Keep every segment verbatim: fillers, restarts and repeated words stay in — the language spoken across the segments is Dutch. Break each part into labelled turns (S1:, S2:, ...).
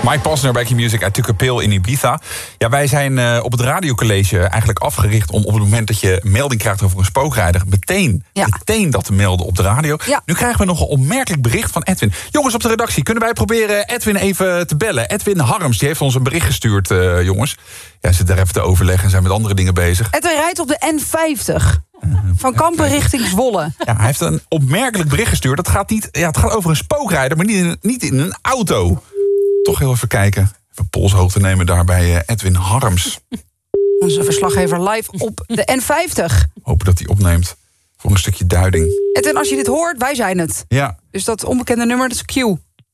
S1: Mike Posner bij Q-Music, I Took a Pill in Ibiza. Ja, wij zijn uh, op het radiocollege eigenlijk afgericht om op het moment dat je melding krijgt over een spookrijder, meteen, ja. meteen dat te melden op de radio. Ja. Nu krijgen we nog een opmerkelijk bericht van Edwin. Jongens op de redactie, kunnen wij proberen Edwin even te bellen? Edwin Harms, die heeft ons een bericht gestuurd, uh, jongens. Ja, zit daar even te overleggen en zijn met andere dingen bezig.
S2: Edwin rijdt op de N vijftig. Van Kampen richting Zwolle.
S1: Ja, hij heeft een opmerkelijk bericht gestuurd. Dat gaat niet, ja, het gaat over een spookrijder, maar niet in, niet in een auto. Toch heel even kijken. Even polshoogte nemen daar bij Edwin Harms.
S2: Onze verslaggever live op de N vijftig.
S1: Hopen dat hij opneemt voor een stukje duiding.
S2: Edwin, als je dit hoort, wij zijn het.
S1: Ja.
S2: Dus dat onbekende nummer, dat is Q.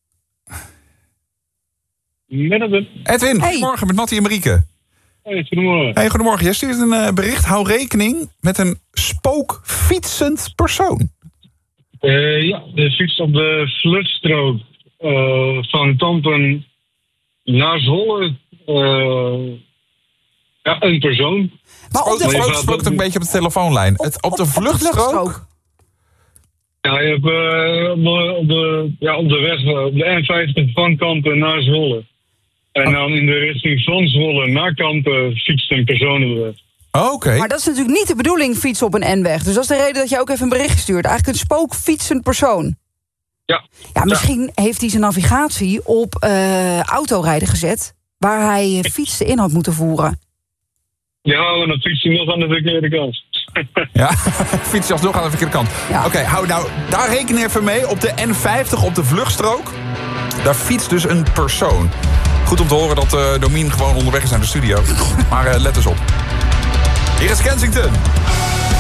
S3: Met Edwin.
S1: Edwin, hey. Goedemorgen met Nattie en Marieke.
S3: Hey, goedemorgen.
S1: Hey, goedemorgen. Jij stuurt een uh, bericht. Hou rekening met een spookfietsend persoon.
S3: Uh, ja, de fiets op de vluchtstrook uh, van Kampen naar Zwolle. Uh, ja, een persoon.
S1: Maar op de vluchtstrook spookt een beetje op de telefoonlijn. Op, Het, op, op de vluchtstrook? Op de vluchtstrook.
S3: Ja, je hebt uh, op, de, op, de, ja, op de weg, op de N vijftig van Kampen naar Zwolle. En dan in de richting van Zwolle naar Kampen fietst een persoon op de weg.
S1: Oké. Okay.
S2: Maar dat is natuurlijk niet de bedoeling, fietsen op een N-weg. Dus dat is de reden dat je ook even een bericht stuurt. Eigenlijk een spookfietsend persoon.
S3: Ja.
S2: Ja, misschien ja. heeft hij zijn navigatie op uh, autorijden gezet, waar hij fietsen in had moeten voeren.
S3: Ja, maar dan fietst hij nog aan de verkeerde kant.
S1: Ja, fiets je alsnog aan de verkeerde kant. Ja. Oké, okay, hou nou, daar reken even mee. Op de N vijftig, op de vluchtstrook, daar fietst dus een persoon. Goed om te horen dat uh, Domien gewoon onderweg is naar de studio. Maar uh, let eens op. Hier is Kensington.